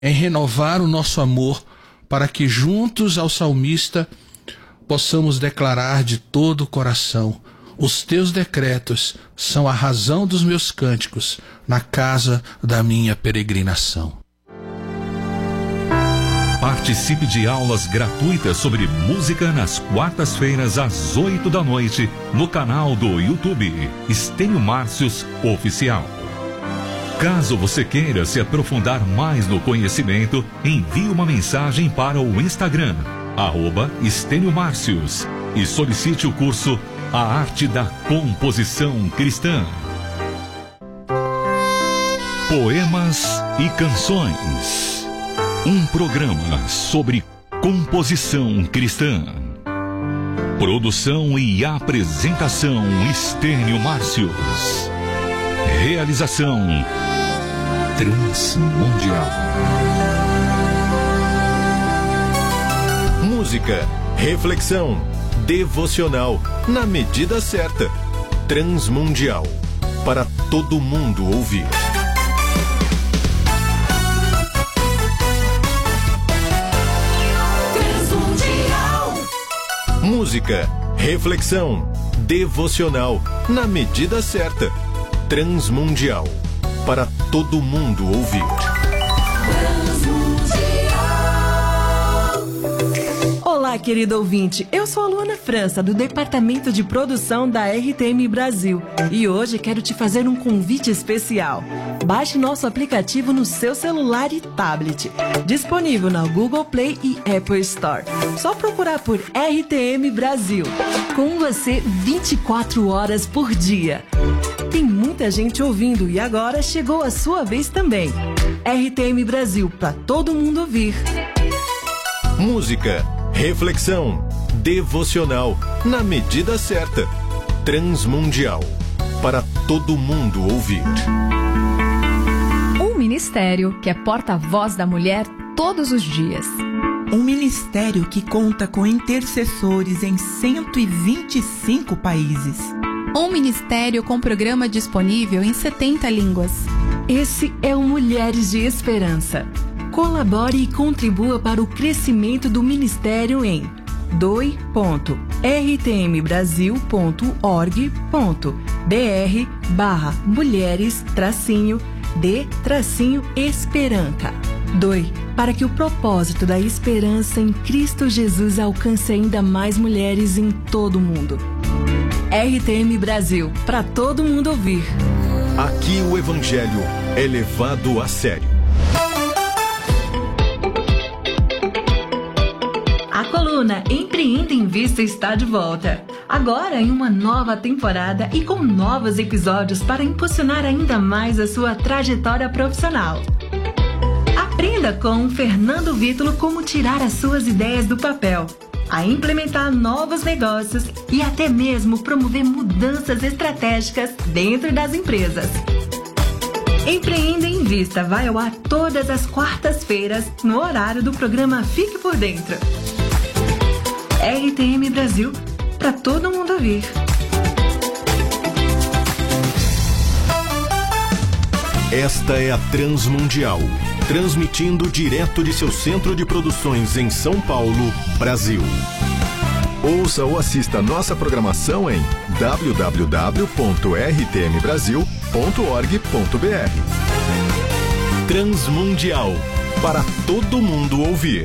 em renovar o nosso amor, para que juntos ao salmista possamos declarar de todo o coração: os teus decretos são a razão dos meus cânticos na casa da minha peregrinação. Participe de aulas gratuitas sobre música nas quartas-feiras às 8 da noite no canal do YouTube Estênio Márcios Oficial. Caso você queira se aprofundar mais no conhecimento, envie uma mensagem para o Instagram @Estênio Márcios e solicite o curso A Arte da Composição Cristã. Poemas e Canções. Um programa sobre composição cristã. Produção e apresentação Estênio Márcios. Realização Transmundial. Música, reflexão, devocional, na medida certa. Transmundial. Para todo mundo ouvir. Música, reflexão, devocional, na medida certa. Transmundial. Para todo mundo ouvir. Olá, querido ouvinte. Eu sou a Luana França, do Departamento de Produção da RTM Brasil. E hoje quero te fazer um convite especial. Baixe nosso aplicativo no seu celular e tablet. Disponível na Google Play e Apple Store. Só procurar por RTM Brasil. Com você 24 horas por dia. Tem muita gente ouvindo e agora chegou a sua vez também. RTM Brasil, para todo mundo ouvir. Música, reflexão, devocional, na medida certa. Transmundial. Para todo mundo ouvir. Um ministério que é porta-voz da mulher todos os dias. Um ministério que conta com intercessores em 125 países. Um ministério com programa disponível em 70 línguas. Esse é o Mulheres de Esperança. Colabore e contribua para o crescimento do ministério em doi.rtmbrasil.org.br/mulheres-de-esperança. Doe para que o propósito da esperança em Cristo Jesus alcance ainda mais mulheres em todo o mundo. RTM Brasil, para todo mundo ouvir. Aqui o Evangelho é levado a sério. A coluna Empreenda em Vista está de volta. Agora em uma nova temporada e com novos episódios para impulsionar ainda mais a sua trajetória profissional. Aprenda com Fernando Vítulo como tirar as suas ideias do papel, a implementar novos negócios e até mesmo promover mudanças estratégicas dentro das empresas. Empreenda em Vista vai ao ar todas as quartas-feiras no horário do programa Fique por Dentro. RTM Brasil, para todo mundo ouvir. Esta é a Transmundial, transmitindo direto de seu centro de produções em São Paulo, Brasil. Ouça ou assista nossa programação em www.rtmbrasil.org.br. Transmundial, para todo mundo ouvir.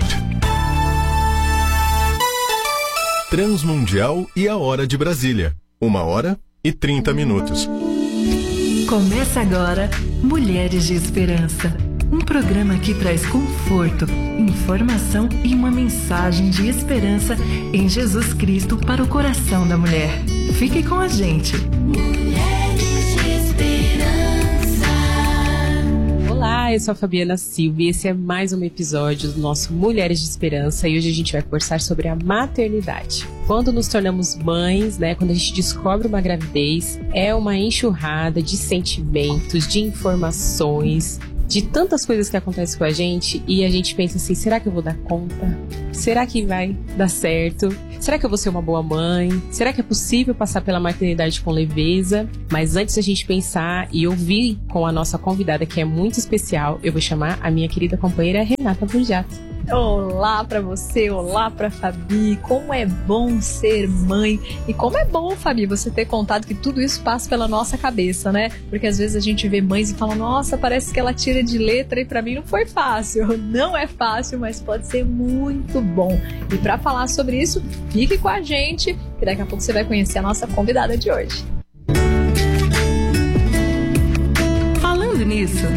Transmundial e a Hora de Brasília. 1h30. Começa agora Mulheres de Esperança. Um programa que traz conforto, informação e uma mensagem de esperança em Jesus Cristo para o coração da mulher. Fique com a gente. Mulheres de Esperança. Olá, eu sou a Fabiana Silva e esse é mais um episódio do nosso Mulheres de Esperança e hoje a gente vai conversar sobre a maternidade. Quando nos tornamos mães, quando a gente descobre uma gravidez, é uma enxurrada de sentimentos, de informações, de tantas coisas que acontecem com a gente e a gente pensa assim, será que eu vou dar conta? Será que vai dar certo? Será que eu vou ser uma boa mãe? Será que é possível passar pela maternidade com leveza? Mas antes da gente pensar e ouvir com a nossa convidada, que é muito especial, eu vou chamar a minha querida companheira Renata Burjato. Olá pra você, olá pra Fabi, como é bom ser mãe e como é bom, Fabi, você ter contado que tudo isso passa pela nossa cabeça, né? Porque às vezes a gente vê mães e fala, nossa, parece que ela tira de letra e pra mim não foi fácil. Não é fácil, mas pode ser muito bom. E pra falar sobre isso, fique com a gente, que daqui a pouco você vai conhecer a nossa convidada de hoje. Falando nisso...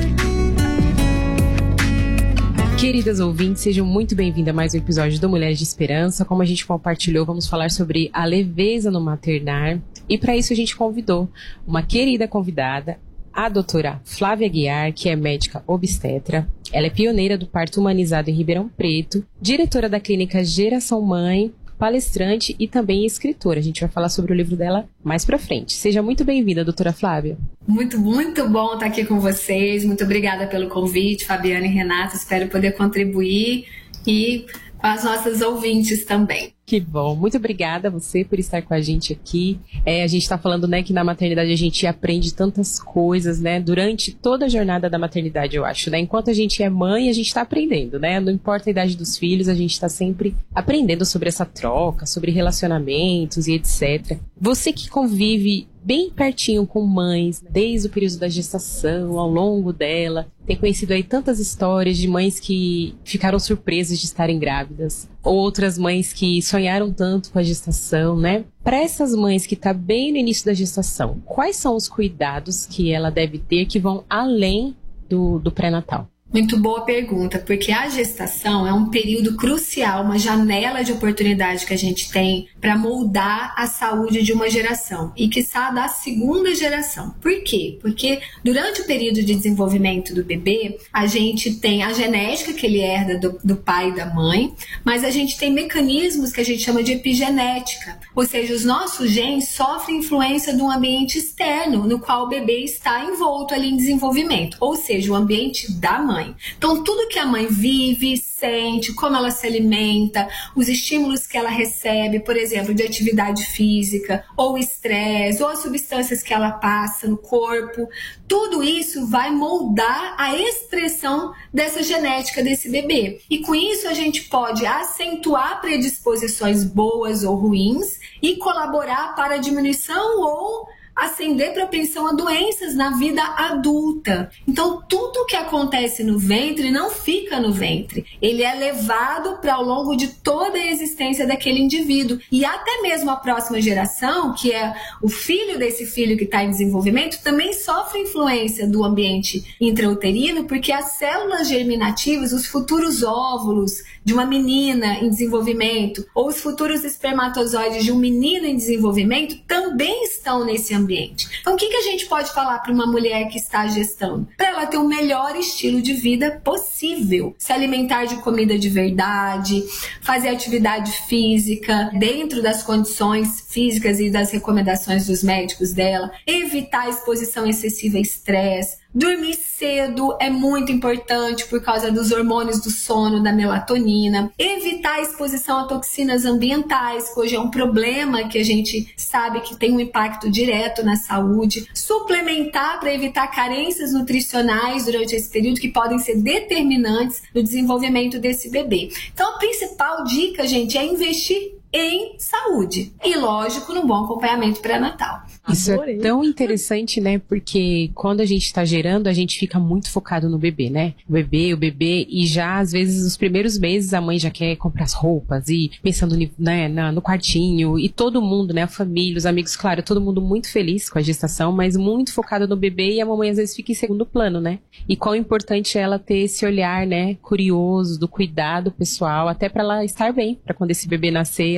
Queridas ouvintes, sejam muito bem-vindas a mais um episódio do Mulheres de Esperança. Como a gente compartilhou, vamos falar sobre a leveza no maternar. E para isso a gente convidou uma querida convidada, a doutora Flávia Aguiar, que é médica obstetra. Ela é pioneira do parto humanizado em Ribeirão Preto, diretora da clínica Geração Mãe, palestrante e também escritora. A gente vai falar sobre o livro dela mais pra frente. Seja muito bem-vinda, doutora Flávia. Muito bom estar aqui com vocês. Muito obrigada pelo convite, Fabiana e Renata. Espero poder contribuir e com as nossas ouvintes também. Que bom. Muito obrigada a você por estar com a gente aqui. A gente está falando, né, que na maternidade a gente aprende tantas coisas, né, durante toda a jornada da maternidade, eu acho, né? Enquanto a gente é mãe, a gente está aprendendo, né? Não importa a idade dos filhos, a gente está sempre aprendendo sobre essa troca, sobre relacionamentos e etc. Você que convive bem pertinho com mães, desde o período da gestação, ao longo dela, tem conhecido aí tantas histórias de mães que ficaram surpresas de estarem grávidas, outras mães que sonharam tanto com a gestação, né? Para essas mães que estão bem no início da gestação, quais são os cuidados que ela deve ter que vão além do pré-natal? Muito boa pergunta, porque a gestação é um período crucial, uma janela de oportunidade que a gente tem para moldar a saúde de uma geração e, quiçá, da segunda geração. Por quê? Porque durante o período de desenvolvimento do bebê, a gente tem a genética que ele herda do pai e da mãe, mas a gente tem mecanismos que a gente chama de epigenética, ou seja, os nossos genes sofrem influência de um ambiente externo no qual o bebê está envolto ali em desenvolvimento, ou seja, o ambiente da mãe. Então, tudo que a mãe vive, sente, como ela se alimenta, os estímulos que ela recebe, por exemplo, de atividade física, ou estresse, ou as substâncias que ela passa no corpo, tudo isso vai moldar a expressão dessa genética desse bebê. E com isso a gente pode acentuar predisposições boas ou ruins e colaborar para a diminuição ou ascender propensão a doenças na vida adulta. Então, tudo que acontece no ventre não fica no ventre. Ele é levado para ao longo de toda a existência daquele indivíduo. E até mesmo a próxima geração, que é o filho desse filho que está em desenvolvimento, também sofre influência do ambiente intrauterino, porque as células germinativas, os futuros óvulos de uma menina em desenvolvimento, ou os futuros espermatozoides de um menino em desenvolvimento, também estão nesse ambiente. Então, o que a gente pode falar para uma mulher que está gestando? Para ela ter o melhor estilo de vida possível. Se alimentar de comida de verdade, fazer atividade física dentro das condições físicas e das recomendações dos médicos dela, evitar a exposição excessiva a estresse, dormir cedo é muito importante por causa dos hormônios do sono, da melatonina. Evitar a exposição a toxinas ambientais, que hoje é um problema que a gente sabe que tem um impacto direto na saúde. Suplementar para evitar carências nutricionais durante esse período que podem ser determinantes no desenvolvimento desse bebê. Então, a principal dica, gente, é investir em saúde e, lógico, num bom acompanhamento pré-natal. Isso é tão interessante, né? Porque quando a gente está gerando, a gente fica muito focado no bebê, né? O bebê, e já às vezes nos primeiros meses a mãe já quer comprar as roupas e pensando no quartinho, e todo mundo, né? A família, os amigos, claro, todo mundo muito feliz com a gestação, mas muito focado no bebê, e a mamãe às vezes fica em segundo plano, né? E quão importante é ela ter esse olhar, né? Curioso, do cuidado pessoal, até para ela estar bem, para quando esse bebê nascer,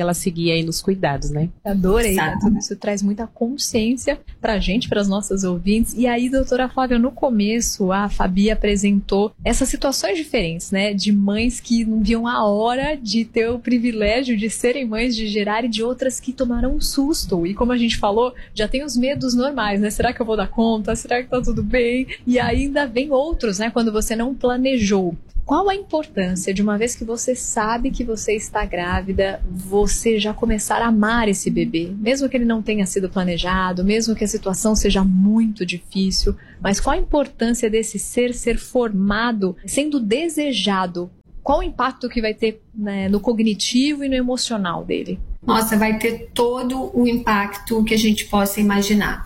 ela seguir aí nos cuidados, né? Adorei, né? Tudo isso traz muita consciência pra gente, para as nossas ouvintes. E aí, doutora Flávia, no começo, a Fabi apresentou essas situações diferentes, né? De mães que não viam a hora de ter o privilégio de serem mães, de gerar, e de outras que tomaram um susto. E como a gente falou, já tem os medos normais, né? Será que eu vou dar conta? Será que tá tudo bem? E ainda vem outros, né? Quando você não planejou. Qual a importância de, uma vez que você sabe que você está grávida, você já começar a amar esse bebê? Mesmo que ele não tenha sido planejado, mesmo que a situação seja muito difícil, mas qual a importância desse ser formado, sendo desejado? Qual o impacto que vai ter, né, no cognitivo e no emocional dele? Nossa, vai ter todo o impacto que a gente possa imaginar.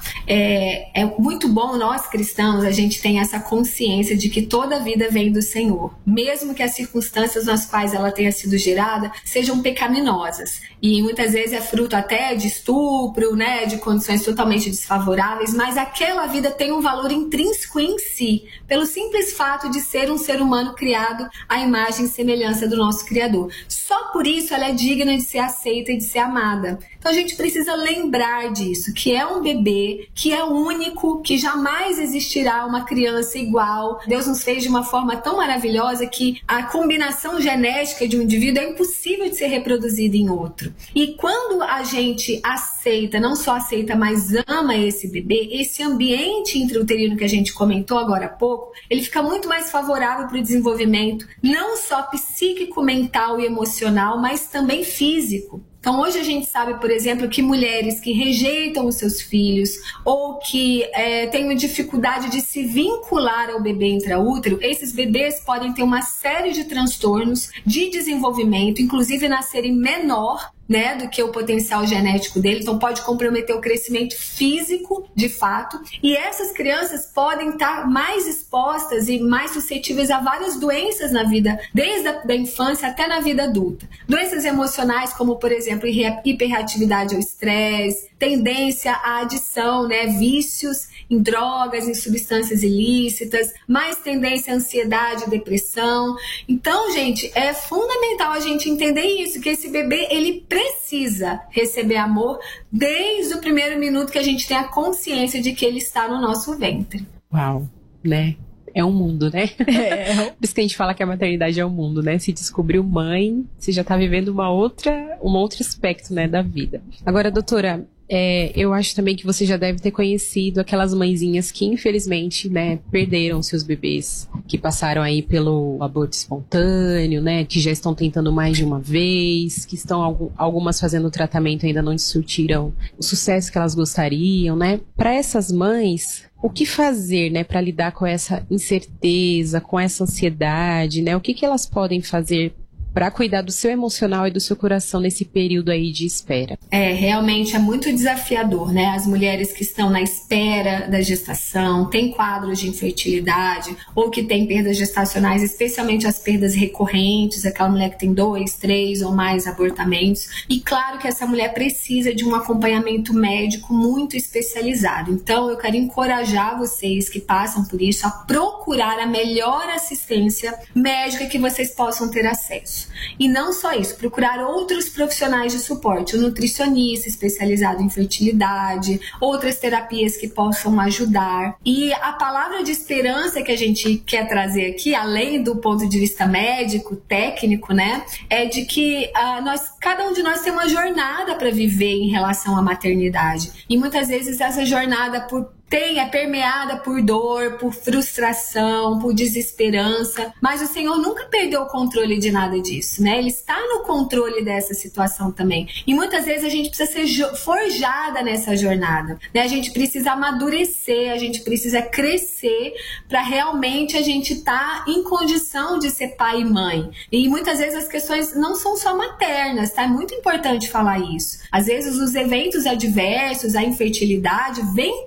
É muito bom, nós cristãos, a gente tem essa consciência de que toda vida vem do Senhor, mesmo que as circunstâncias nas quais ela tenha sido gerada sejam pecaminosas. E muitas vezes é fruto até de estupro, né, de condições totalmente desfavoráveis, mas aquela vida tem um valor intrínseco em si, pelo simples fato de ser um ser humano criado à imagem e semelhança do nosso Criador. Só por isso ela é digna de ser aceita e de ser amada. Então a gente precisa lembrar disso, que é um bebê, que é único, que jamais existirá uma criança igual. Deus nos fez de uma forma tão maravilhosa que a combinação genética de um indivíduo é impossível de ser reproduzida em outro. E quando a gente aceita, não só aceita, mas ama esse bebê, esse ambiente intrauterino que a gente comentou agora há pouco, ele fica muito mais favorável para o desenvolvimento, não só psíquico, mental e emocional, mas também físico. Então hoje a gente sabe, por exemplo, que mulheres que rejeitam os seus filhos ou que têm dificuldade de se vincular ao bebê intraútero, esses bebês podem ter uma série de transtornos de desenvolvimento, inclusive nascerem menor, né, do que o potencial genético dele, então pode comprometer o crescimento físico, de fato, e essas crianças podem estar mais expostas e mais suscetíveis a várias doenças na vida, desde a infância até na vida adulta. Doenças emocionais, como, por exemplo, hiperreatividade ao estresse, tendência à adição, né, vícios em drogas, em substâncias ilícitas, mais tendência à ansiedade e depressão. Então, gente, é fundamental a gente entender isso, que esse bebê, ele precisa receber amor desde o primeiro minuto que a gente tem a consciência de que ele está no nosso ventre. Uau, né? É um mundo, né? Por isso que a gente fala que a maternidade é um mundo, né? Se descobriu mãe, você já tá vivendo um outro aspecto, né, da vida. Agora, doutora, eu acho também que você já deve ter conhecido aquelas mãezinhas que, infelizmente, né, perderam seus bebês, que passaram aí pelo aborto espontâneo, né, que já estão tentando mais de uma vez, que estão algumas fazendo tratamento e ainda não surtiram o sucesso que elas gostariam, né? Para essas mães, o que fazer, né, para lidar com essa incerteza, com essa ansiedade, né? O que elas podem fazer para cuidar do seu emocional e do seu coração nesse período aí de espera? Realmente é muito desafiador, né? As mulheres que estão na espera da gestação, têm quadros de infertilidade ou que têm perdas gestacionais, especialmente as perdas recorrentes, aquela mulher que tem 2, 3 ou mais abortamentos. E claro que essa mulher precisa de um acompanhamento médico muito especializado. Então eu quero encorajar vocês que passam por isso a procurar a melhor assistência médica que vocês possam ter acesso. E não só isso, procurar outros profissionais de suporte, um nutricionista especializado em fertilidade, outras terapias que possam ajudar. E a palavra de esperança que a gente quer trazer aqui, além do ponto de vista médico, técnico, né, é de que cada um de nós tem uma jornada para viver em relação à maternidade. E muitas vezes essa jornada é permeada por dor, por frustração, por desesperança, mas o Senhor nunca perdeu o controle de nada disso, né? Ele está no controle dessa situação também. E muitas vezes a gente precisa ser forjada nessa jornada, né? A gente precisa amadurecer, a gente precisa crescer para realmente a gente estar em condição de ser pai e mãe. E muitas vezes as questões não são só maternas, tá? É muito importante falar isso. Às vezes os eventos adversos, a infertilidade, vem também de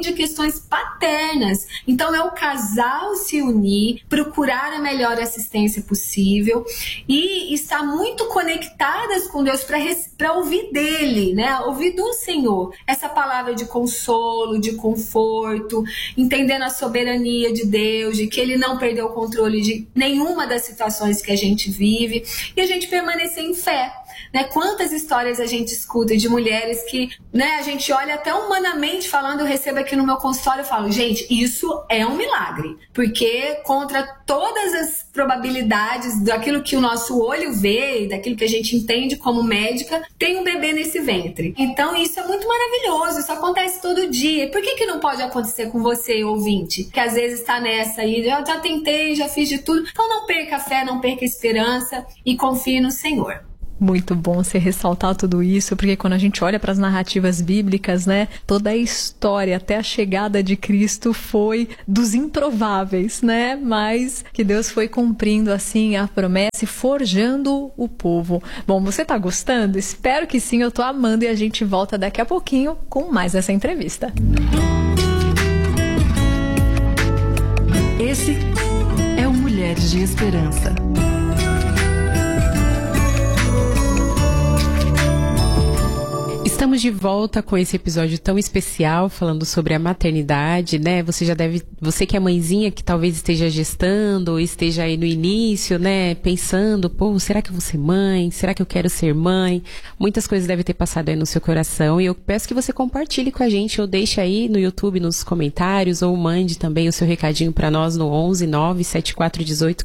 de questões paternas. Então é o casal se unir, procurar a melhor assistência possível e estar muito conectadas com Deus para ouvir dele, né? Ouvir do Senhor essa palavra de consolo, de conforto, entendendo a soberania de Deus, de que ele não perdeu o controle de nenhuma das situações que a gente vive, e a gente permanecer em fé. Né? Quantas histórias a gente escuta de mulheres que, né, a gente olha até humanamente falando, eu recebo aqui no meu consultório e falo, gente, isso é um milagre, porque contra todas as probabilidades daquilo que o nosso olho vê e daquilo que a gente entende como médica, tem um bebê nesse ventre. Então isso é muito maravilhoso, isso acontece todo dia. Por que não pode acontecer com você, ouvinte, que às vezes está nessa aí, eu já tentei, já fiz de tudo. Então não perca a fé, não perca a esperança e confie no Senhor. Muito bom você ressaltar tudo isso, porque quando a gente olha para as narrativas bíblicas, né, toda a história até a chegada de Cristo foi dos improváveis, né, mas que Deus foi cumprindo assim a promessa e forjando o povo. Bom, você tá gostando? Espero que sim, eu tô amando, e a gente volta daqui a pouquinho com mais essa entrevista. Esse é o Mulheres de Esperança. Estamos de volta com esse episódio tão especial, falando sobre a maternidade, né? Você que é mãezinha, que talvez esteja gestando, ou esteja aí no início, né? Pensando, pô, será que eu vou ser mãe? Será que eu quero ser mãe? Muitas coisas devem ter passado aí no seu coração, e eu peço que você compartilhe com a gente, ou deixe aí no YouTube, nos comentários, ou mande também o seu recadinho para nós no 11 97418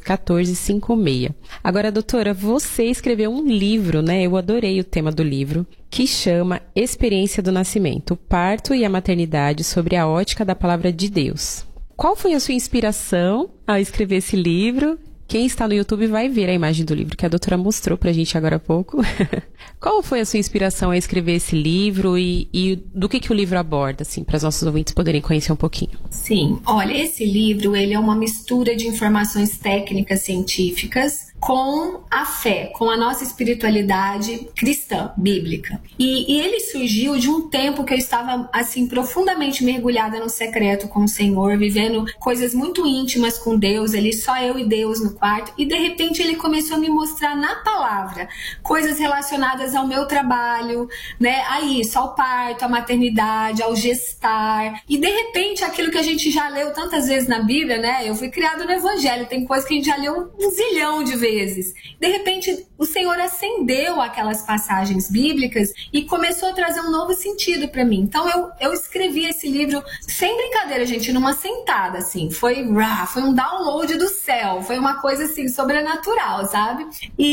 1456. Agora, doutora, você escreveu um livro, né? Eu adorei o tema do livro, que chama Experiência do Nascimento, o parto e a maternidade sobre a ótica da palavra de Deus. Qual foi a sua inspiração ao escrever esse livro? Quem está no YouTube vai ver a imagem do livro que a doutora mostrou pra gente agora há pouco. Qual foi a sua inspiração a escrever esse livro e do que o livro aborda, assim, para os nossos ouvintes poderem conhecer um pouquinho? Sim, olha, esse livro ele é uma mistura de informações técnicas científicas com a fé, com a nossa espiritualidade cristã, bíblica. E ele surgiu de um tempo que eu estava, assim, profundamente mergulhada no secreto com o Senhor, vivendo coisas muito íntimas com Deus, ali só eu e Deus no quarto, e de repente ele começou a me mostrar na palavra coisas relacionadas ao meu trabalho, né, a isso, ao parto, à maternidade, ao gestar, e de repente aquilo que a gente já leu tantas vezes na Bíblia, né, eu fui criada no Evangelho, tem coisa que a gente já leu um zilhão de vezes. De repente, o Senhor acendeu aquelas passagens bíblicas e começou a trazer um novo sentido para mim. Então, eu escrevi esse livro sem brincadeira, gente, numa sentada, assim. Foi um download do céu, foi uma coisa, assim, sobrenatural, sabe?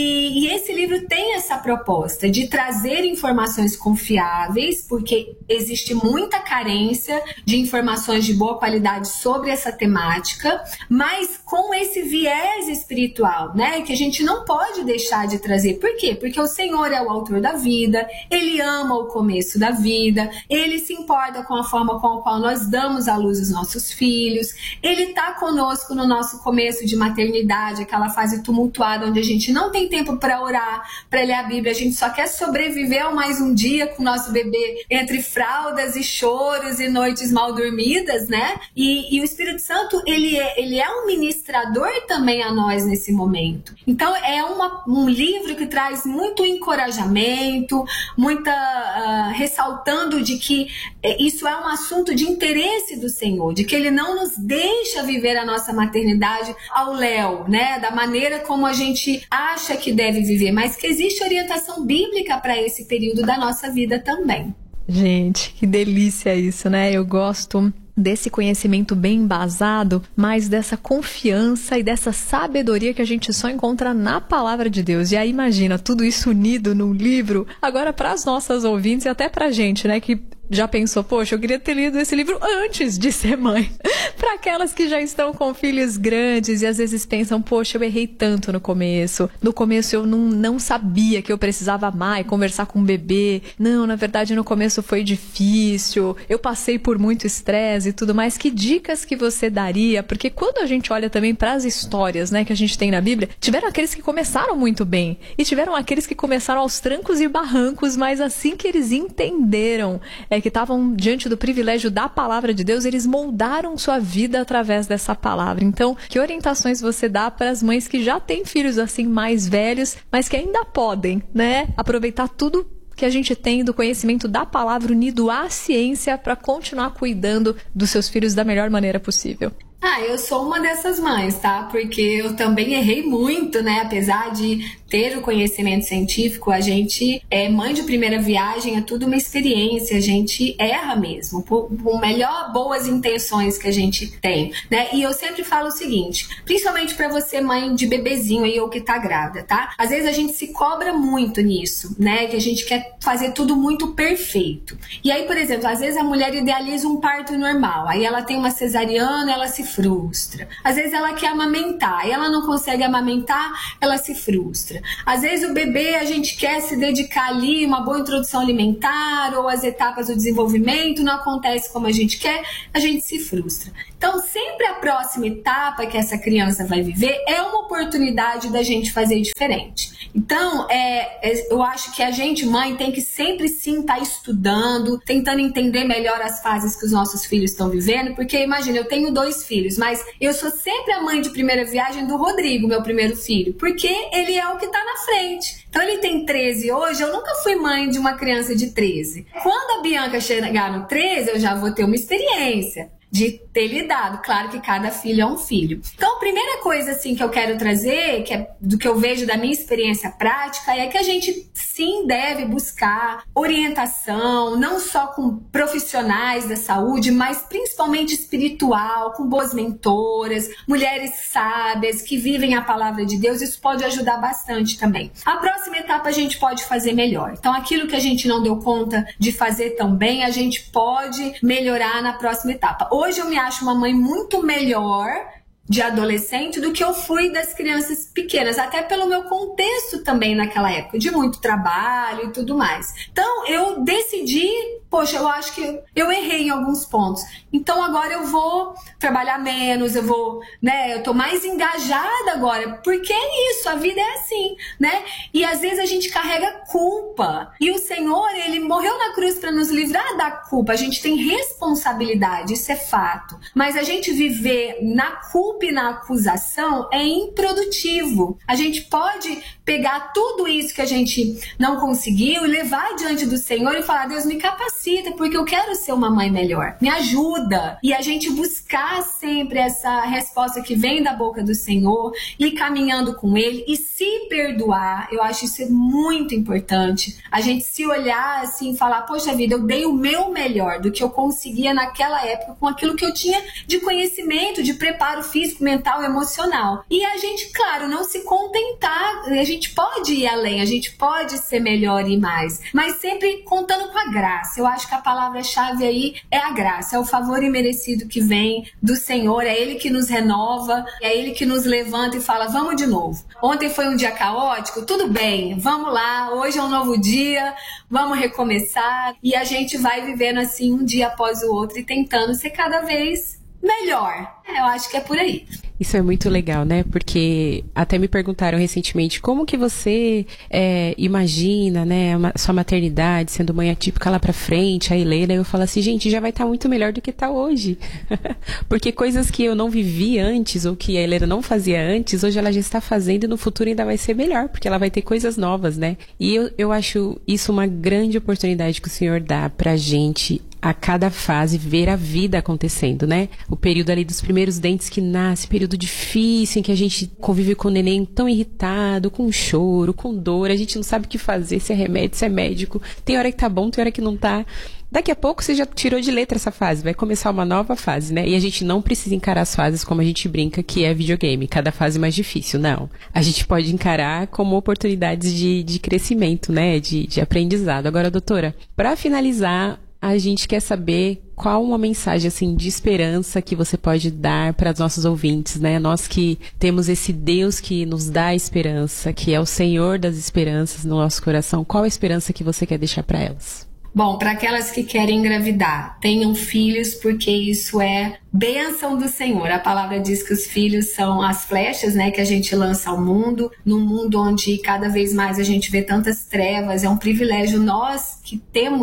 E esse livro tem essa proposta de trazer informações confiáveis, porque existe muita carência de informações de boa qualidade sobre essa temática, mas com esse viés espiritual, né? Que a gente não pode deixar de trazer. Por quê? Porque o Senhor é o autor da vida, Ele ama o começo da vida, Ele se importa com a forma com a qual nós damos à luz os nossos filhos, Ele está conosco no nosso começo de maternidade, aquela fase tumultuada onde a gente não tem tempo para orar, para ler a Bíblia, a gente só quer sobreviver a mais um dia com o nosso bebê entre fraldas e choros e noites mal dormidas, né? E o Espírito Santo, ele é um ministrador também a nós nesse momento. Então é um livro que traz muito encorajamento, ressaltando de que isso é um assunto de interesse do Senhor, de que Ele não nos deixa viver a nossa maternidade ao léu, né, da maneira como a gente acha que deve viver, mas que existe orientação bíblica para esse período da nossa vida também. Gente, que delícia isso, né? Eu gosto desse conhecimento bem embasado, mas dessa confiança e dessa sabedoria que a gente só encontra na palavra de Deus. E aí imagina, tudo isso unido num livro, agora para as nossas ouvintes e até pra gente, né, que já pensou, poxa, eu queria ter lido esse livro antes de ser mãe. Para aquelas que já estão com filhos grandes e às vezes pensam, poxa, eu errei tanto no começo. No começo eu não sabia que eu precisava amar e conversar com o bebê. Não, na verdade no começo foi difícil. Eu passei por muito estresse e tudo mais. Que dicas que você daria? Porque quando a gente olha também para as histórias, né, que a gente tem na Bíblia, tiveram aqueles que começaram muito bem e tiveram aqueles que começaram aos trancos e barrancos, mas assim que eles entenderam é que estavam diante do privilégio da palavra de Deus, eles moldaram sua vida através dessa palavra. Então, que orientações você dá para as mães que já têm filhos assim mais velhos, mas que ainda podem, né, aproveitar tudo que a gente tem do conhecimento da palavra unido à ciência para continuar cuidando dos seus filhos da melhor maneira possível? Eu sou uma dessas mães, tá? Porque eu também errei muito, né? Apesar de ter o conhecimento científico, a gente é mãe de primeira viagem, é tudo uma experiência, a gente erra mesmo, por boas intenções que a gente tem, né? E eu sempre falo o seguinte, principalmente pra você mãe de bebezinho aí ou que tá grávida, tá? Às vezes a gente se cobra muito nisso, né? Que a gente quer fazer tudo muito perfeito. E aí, por exemplo, às vezes a mulher idealiza um parto normal, aí ela tem uma cesariana, ela se frustra. Às vezes ela quer amamentar, e ela não consegue amamentar, ela se frustra. Às vezes o bebê, a gente quer se dedicar ali, uma boa introdução alimentar, ou as etapas do desenvolvimento, não acontece como a gente quer, a gente se frustra. Então, sempre a próxima etapa que essa criança vai viver é uma oportunidade da gente fazer diferente. Então, eu acho que a gente, mãe, tem que sempre sim estar estudando, tentando entender melhor as fases que os nossos filhos estão vivendo, porque imagina, eu tenho 2 filhos, mas eu sou sempre a mãe de primeira viagem do Rodrigo, meu primeiro filho, porque ele é o que está na frente. Então ele tem 13 hoje, eu nunca fui mãe de uma criança de 13. Quando a Bianca chegar no 13, eu já vou ter uma experiência de ter lidado. Claro que cada filho é um filho. Então, a primeira coisa assim que eu quero trazer, que é do que eu vejo da minha experiência prática, é que a gente sim deve buscar orientação, não só com profissionais da saúde, mas principalmente espiritual, com boas mentoras, mulheres sábias que vivem a palavra de Deus. Isso pode ajudar bastante também. A próxima etapa a gente pode fazer melhor. Então, aquilo que a gente não deu conta de fazer tão bem, a gente pode melhorar na próxima etapa. Hoje eu me acho uma mãe muito melhor de adolescente do que eu fui das crianças pequenas, até pelo meu contexto também naquela época, de muito trabalho e tudo mais. Então eu decidi, poxa, eu acho que eu errei em alguns pontos, então agora eu vou trabalhar menos, eu tô mais engajada agora, porque é isso, a vida é assim, né? E às vezes a gente carrega culpa, e o Senhor, ele morreu na cruz para nos livrar da culpa. A gente tem responsabilidade, isso é fato, mas a gente viver na culpa e na acusação é improdutivo. A gente pode pegar tudo isso que a gente não conseguiu e levar diante do Senhor e falar: Deus, me capacita, porque eu quero ser uma mãe melhor, me ajuda. E a gente buscar sempre essa resposta que vem da boca do Senhor, e caminhando com Ele e se perdoar. Eu acho isso muito importante. A gente se olhar assim e falar: poxa vida, eu dei o meu melhor do que eu conseguia naquela época com aquilo que eu tinha de conhecimento, de preparo físico, mental, emocional. E a gente, claro, não se contentar, a gente pode ir além, a gente pode ser melhor e mais, mas sempre contando com a graça. Eu acho que a palavra-chave aí é a graça, é o favor imerecido que vem do Senhor, é Ele que nos renova, é Ele que nos levanta e fala: vamos de novo. Ontem foi um dia caótico, tudo bem, vamos lá, hoje é um novo dia, vamos recomeçar, e a gente vai vivendo assim um dia após o outro e tentando ser cada vez melhor. Eu acho que é por aí. Isso é muito legal, né? Porque até me perguntaram recentemente como que você imagina, né, sua maternidade sendo mãe atípica lá pra frente, a Helena. Eu falo assim, gente, já vai estar muito melhor do que tá hoje. Porque coisas que eu não vivi antes, ou que a Helena não fazia antes, hoje ela já está fazendo e no futuro ainda vai ser melhor, porque ela vai ter coisas novas, né? E eu acho isso uma grande oportunidade que o Senhor dá pra gente a cada fase ver a vida acontecendo, né? O período ali dos primeiros dentes que nasce, período difícil em que a gente convive com o neném tão irritado, com choro, com dor, a gente não sabe o que fazer, se é remédio, se é médico, tem hora que tá bom, tem hora que não tá. Daqui a pouco você já tirou de letra essa fase, vai começar uma nova fase, né? E a gente não precisa encarar as fases como a gente brinca que é videogame, cada fase mais difícil, não. A gente pode encarar como oportunidades de crescimento, né? De aprendizado. Agora, doutora, para finalizar, a gente quer saber qual uma mensagem assim de esperança que você pode dar para os nossos ouvintes, né? Nós que temos esse Deus que nos dá esperança, que é o Senhor das esperanças no nosso coração. Qual a esperança que você quer deixar para elas? Bom, para aquelas que querem engravidar, tenham filhos, porque isso é bênção do Senhor. A palavra diz que os filhos são as flechas, né, que a gente lança ao mundo, num mundo onde cada vez mais a gente vê tantas trevas. É um privilégio nós que temos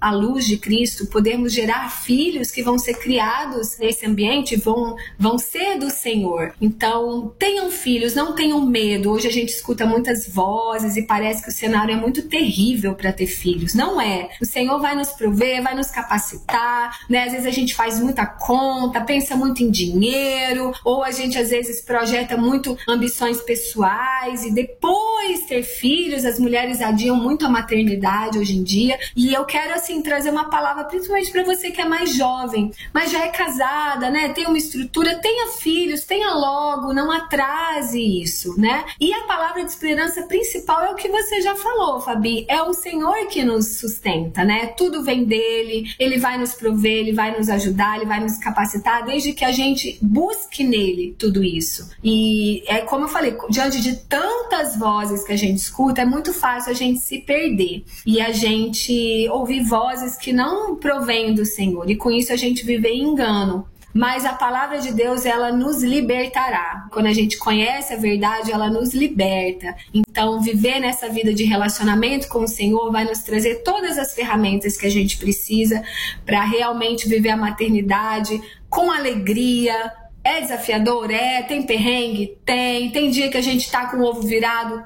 à luz de Cristo, podermos gerar filhos que vão ser criados nesse ambiente, vão ser do Senhor. Então, tenham filhos, não tenham medo. Hoje a gente escuta muitas vozes e parece que o cenário é muito terrível para ter filhos. Não é. O Senhor vai nos prover, vai nos capacitar, né? Às vezes a gente faz muita conta, pensa muito em dinheiro, ou a gente às vezes projeta muito ambições pessoais e depois ter filhos. As mulheres adiam muito a maternidade hoje em dia, e eu quero assim trazer uma palavra principalmente para você que é mais jovem, mas já é casada, né? Tem uma estrutura, tenha filhos, tenha logo, não atrase isso, né? E a palavra de esperança principal é o que você já falou, Fabi, é o Senhor que nos sustenta, né? Tudo vem dele, ele vai nos prover, ele vai nos ajudar, ele vai nos capacitar, desde que a gente busque nele tudo isso. E é como eu falei, diante de tantas vozes que a gente escuta, é muito fácil a gente se perder e a gente ouvir vozes que não provêm do Senhor, e com isso a gente vive em engano. Mas a palavra de Deus, ela nos libertará. Quando a gente conhece a verdade, ela nos liberta. Então, viver nessa vida de relacionamento com o Senhor vai nos trazer todas as ferramentas que a gente precisa para realmente viver a maternidade com alegria. É desafiador? É. Tem perrengue? Tem dia que a gente tá com o ovo virado?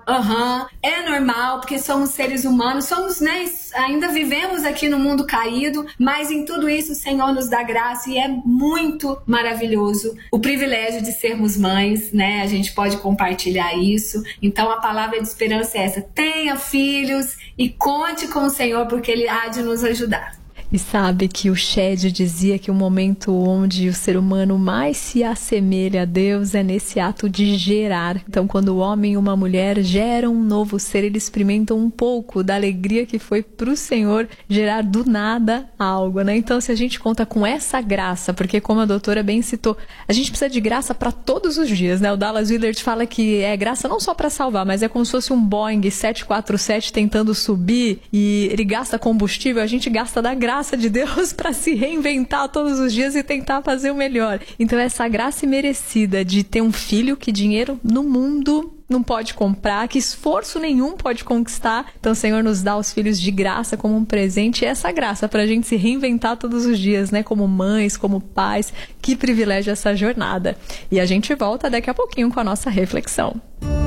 É normal, porque somos seres humanos, somos, né, ainda vivemos aqui no mundo caído, mas em tudo isso o Senhor nos dá graça, e é muito maravilhoso o privilégio de sermos mães, né? A gente pode compartilhar isso. Então a palavra de esperança é essa: tenha filhos e conte com o Senhor, porque Ele há de nos ajudar. E sabe que o Shed dizia que o momento onde o ser humano mais se assemelha a Deus é nesse ato de gerar. Então, quando o homem e uma mulher geram um novo ser, eles experimentam um pouco da alegria que foi para o Senhor gerar do nada algo, né? Então, se a gente conta com essa graça, porque como a doutora bem citou, a gente precisa de graça para todos os dias, né? O Dallas Willard fala que é graça não só para salvar, mas é como se fosse um Boeing 747 tentando subir e ele gasta combustível, a gente gasta da graça de Deus para se reinventar todos os dias e tentar fazer o melhor. Então essa graça imerecida de ter um filho que dinheiro no mundo não pode comprar, que esforço nenhum pode conquistar. Então o Senhor nos dá os filhos de graça como um presente, e essa graça para a gente se reinventar todos os dias, né? Como mães, como pais. Que privilégio essa jornada. E a gente volta daqui a pouquinho com a nossa reflexão.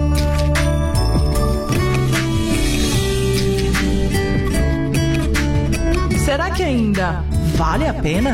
Será que ainda vale a pena?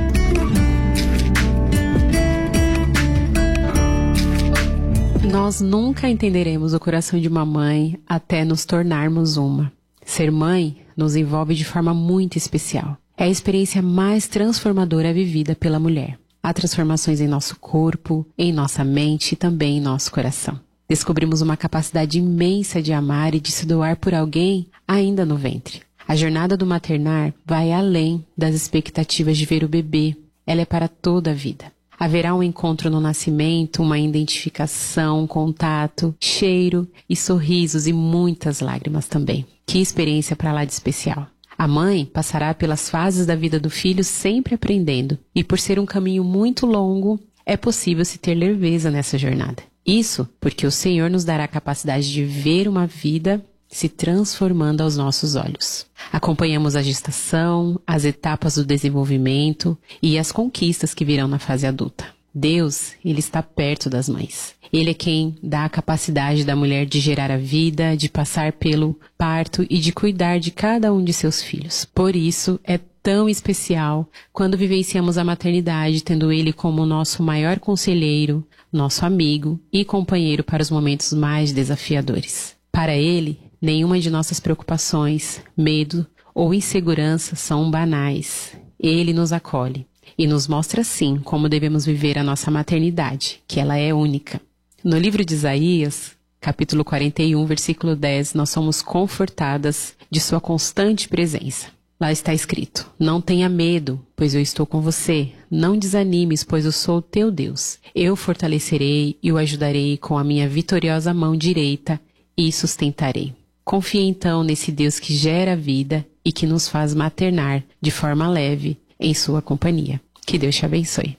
Nós nunca entenderemos o coração de uma mãe até nos tornarmos uma. Ser mãe nos envolve de forma muito especial. É a experiência mais transformadora vivida pela mulher. Há transformações em nosso corpo, em nossa mente e também em nosso coração. Descobrimos uma capacidade imensa de amar e de se doar por alguém ainda no ventre. A jornada do maternar vai além das expectativas de ver o bebê. Ela é para toda a vida. Haverá um encontro no nascimento, uma identificação, um contato, cheiro e sorrisos e muitas lágrimas também. Que experiência para lá de especial. A mãe passará pelas fases da vida do filho sempre aprendendo. E por ser um caminho muito longo, é possível se ter leveza nessa jornada. Isso porque o Senhor nos dará a capacidade de ver uma vida se transformando aos nossos olhos. Acompanhamos a gestação, as etapas do desenvolvimento e as conquistas que virão na fase adulta. Deus, Ele está perto das mães. Ele é quem dá a capacidade da mulher de gerar a vida, de passar pelo parto e de cuidar de cada um de seus filhos. Por isso, é tão especial quando vivenciamos a maternidade, tendo Ele como nosso maior conselheiro, nosso amigo e companheiro para os momentos mais desafiadores. Para Ele, nenhuma de nossas preocupações, medo ou insegurança são banais. Ele nos acolhe e nos mostra, sim, como devemos viver a nossa maternidade, que ela é única. No livro de Isaías, capítulo 41, versículo 10, nós somos confortadas de sua constante presença. Lá está escrito: não tenha medo, pois eu estou com você. Não desanimes, pois eu sou o teu Deus. Eu fortalecerei e o ajudarei com a minha vitoriosa mão direita e sustentarei. Confie então nesse Deus que gera vida e que nos faz maternar de forma leve em sua companhia. Que Deus te abençoe.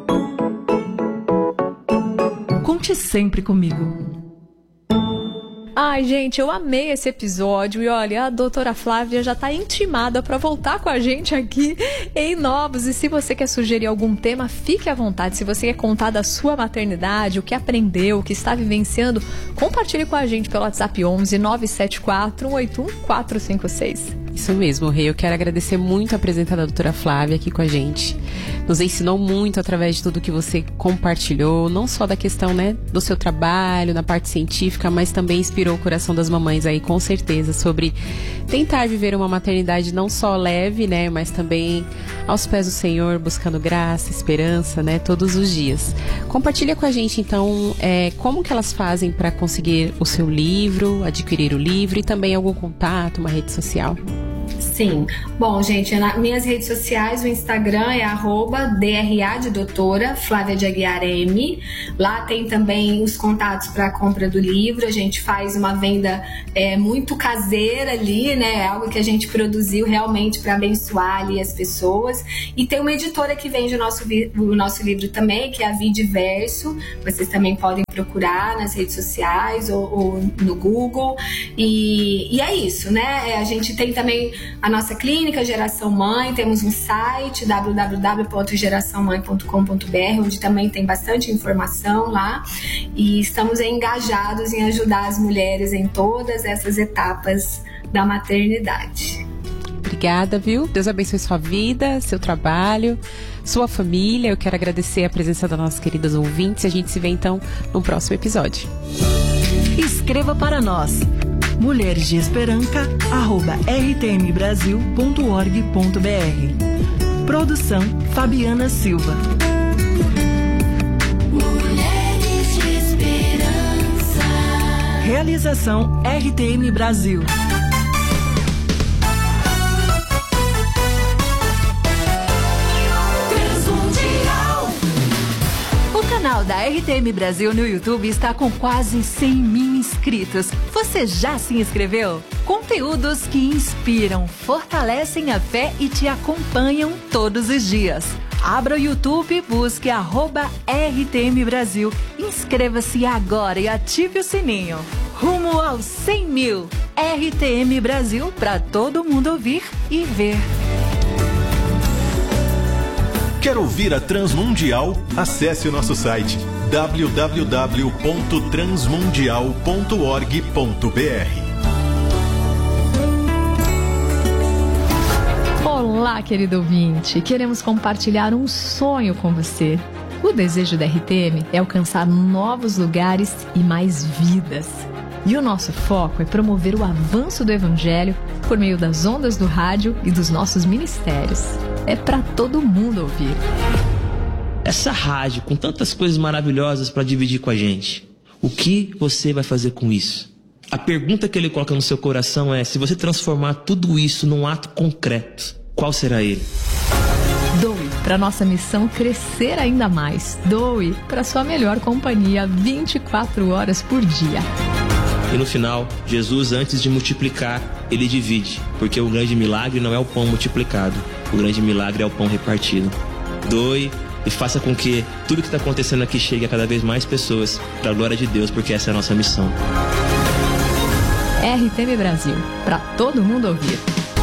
Conte sempre comigo. Ai, gente, eu amei esse episódio e olha, a doutora Flávia já tá intimada pra voltar com a gente aqui em novos. E se você quer sugerir algum tema, fique à vontade. Se você quer contar da sua maternidade, o que aprendeu, o que está vivenciando, compartilhe com a gente pelo WhatsApp 11 974 181 456. Isso mesmo, Rei. Eu quero agradecer muito a presença da doutora Flávia aqui com a gente. Nos ensinou muito através de tudo que você compartilhou, não só da questão, né, do seu trabalho, na parte científica, mas também inspirou o coração das mamães aí, com certeza, sobre tentar viver uma maternidade não só leve, né, mas também aos pés do Senhor, buscando graça, esperança, né, todos os dias. Compartilha com a gente, então, como que elas fazem para conseguir o seu livro, adquirir o livro e também algum contato, uma rede social. Sim. Bom, gente, nas minhas redes sociais, o Instagram é @DRA de doutora, Flávia de Aguiar M. Lá tem também os contatos para a compra do livro. A gente faz uma venda muito caseira ali, né? Algo que a gente produziu realmente para abençoar ali as pessoas. E tem uma editora que vende o nosso livro também, que é a Vidiverso. Vocês também podem procurar nas redes sociais ou no Google. E é isso, né? A gente tem também a nossa clínica Geração Mãe, temos um site www.geraçãomãe.com.br, onde também tem bastante informação lá, e estamos engajados em ajudar as mulheres em todas essas etapas da maternidade. Obrigada, viu? Deus abençoe sua vida, seu trabalho, sua família. Eu quero agradecer a presença das nossas queridas ouvintes e a gente se vê então no próximo episódio. Escreva para nós mulheresdeesperanca@rtmbrasil.org.br. Produção Fabiana Silva. Mulheres de Esperança. Realização RTM Brasil. O canal da RTM Brasil no YouTube está com quase 100.000 inscritos. Você já se inscreveu? Conteúdos que inspiram, fortalecem a fé e te acompanham todos os dias. Abra o YouTube e busque @RTM Brasil. Inscreva-se agora e ative o sininho. Rumo aos 100.000. RTM Brasil, para todo mundo ouvir e ver. Quer ouvir a Transmundial? Acesse o nosso site www.transmundial.org.br. Olá, querido ouvinte! Queremos compartilhar um sonho com você. O desejo da RTM é alcançar novos lugares e mais vidas. E o nosso foco é promover o avanço do Evangelho por meio das ondas do rádio e dos nossos ministérios. É para todo mundo ouvir. Essa rádio com tantas coisas maravilhosas para dividir com a gente, o que você vai fazer com isso? A pergunta que ele coloca no seu coração é: se você transformar tudo isso num ato concreto, qual será ele? Doe para nossa missão crescer ainda mais. Doe para sua melhor companhia 24 horas por dia. E no final, Jesus, antes de multiplicar, ele divide, porque o grande milagre não é o pão multiplicado, o grande milagre é o pão repartido. Doe e faça com que tudo que está acontecendo aqui chegue a cada vez mais pessoas, para a glória de Deus, porque essa é a nossa missão. RTM Brasil, para todo mundo ouvir.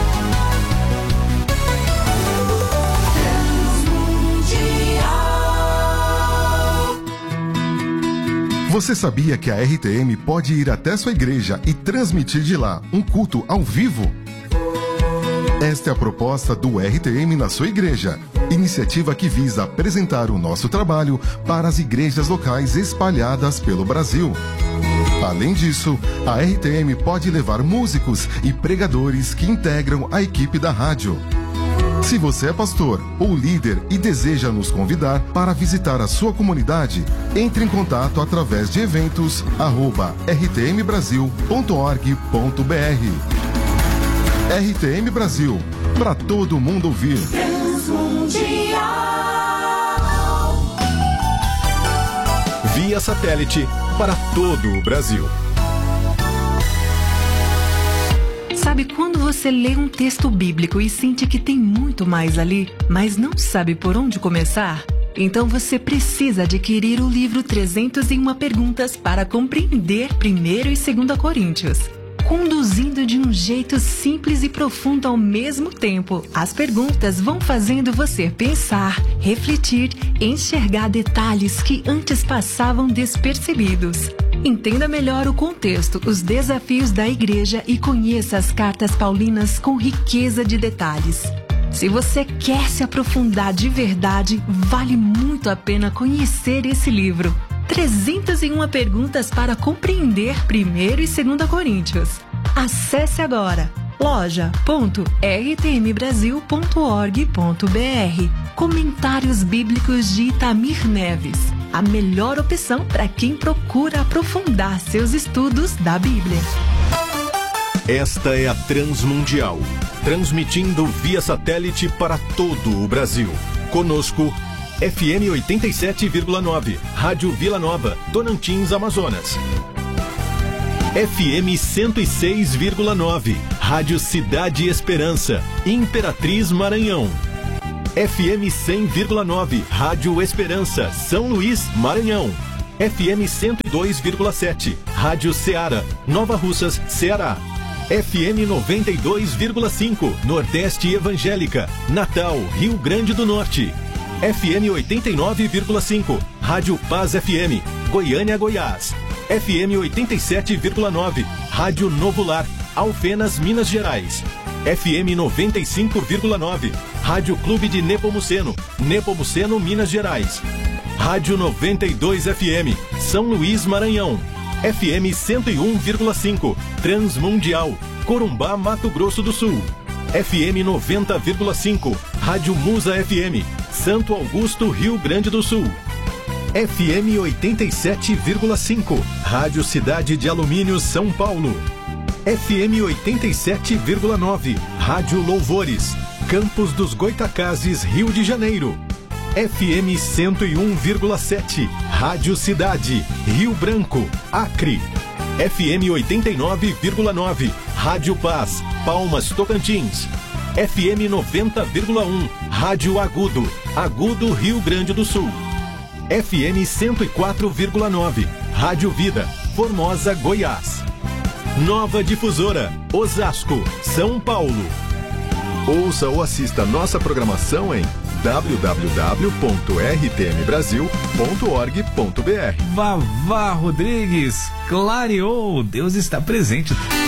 Você sabia que a RTM pode ir até sua igreja e transmitir de lá um culto ao vivo? Esta é a proposta do RTM na sua igreja, iniciativa que visa apresentar o nosso trabalho para as igrejas locais espalhadas pelo Brasil. Além disso, a RTM pode levar músicos e pregadores que integram a equipe da rádio. Se você é pastor ou líder e deseja nos convidar para visitar a sua comunidade, entre em contato através de eventos @rtmbrasil.org.br. RTM Brasil, para todo mundo ouvir. Via satélite para todo o Brasil. Sabe quando você lê um texto bíblico e sente que tem muito mais ali, mas não sabe por onde começar? Então você precisa adquirir o livro 301 Perguntas para compreender 1º e 2º Coríntios. Conduzindo de um jeito simples e profundo ao mesmo tempo, as perguntas vão fazendo você pensar, refletir, enxergar detalhes que antes passavam despercebidos. Entenda melhor o contexto, os desafios da igreja e conheça as cartas paulinas com riqueza de detalhes. Se você quer se aprofundar de verdade, vale muito a pena conhecer esse livro. 301 Perguntas para compreender 1º e 2º Coríntios. Acesse agora loja.rtmbrasil.org.br. Comentários Bíblicos de Itamir Neves. A melhor opção para quem procura aprofundar seus estudos da Bíblia. Esta é a Transmundial, transmitindo via satélite para todo o Brasil. Conosco, FM 87,9, Rádio Vila Nova, Tocantins, Amazonas. FM 106,9, Rádio Cidade Esperança, Imperatriz, Maranhão. FM 100,9, Rádio Esperança, São Luís, Maranhão. FM 102,7, Rádio Ceará, Nova Russas, Ceará. FM 92,5, Nordeste Evangélica, Natal, Rio Grande do Norte. FM 89,5, Rádio Paz FM, Goiânia, Goiás. FM 87,9, Rádio Novo Lar, Alfenas, Minas Gerais. FM 95,9, Rádio Clube de Nepomuceno, Nepomuceno, Minas Gerais. Rádio 92 FM, São Luís, Maranhão. FM 101,5, Transmundial, Corumbá, Mato Grosso do Sul. FM 90,5, Rádio Musa FM, Santo Augusto, Rio Grande do Sul. FM 87,5, Rádio Cidade de Alumínio, São Paulo. FM 87,9, Rádio Louvores, Campos dos Goitacazes, Rio de Janeiro. FM 101,7, Rádio Cidade, Rio Branco, Acre. FM 89,9, Rádio Paz, Palmas, Tocantins. FM 90,1, Rádio Agudo, Agudo, Rio Grande do Sul. FM 104,9, Rádio Vida, Formosa, Goiás. Nova Difusora, Osasco, São Paulo. Ouça ou assista nossa programação em www.rtmbrasil.org.br. Vavá Rodrigues, clareou, Deus está presente.